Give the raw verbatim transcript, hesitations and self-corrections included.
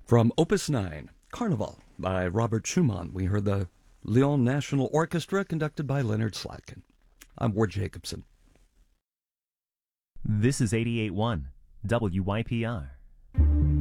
From Opus nine, Carnival by Robert Schumann, we heard the Lyon National Orchestra conducted by Leonard Slatkin. I'm Ward Jacobson. This is eighty-eight point one W Y P R.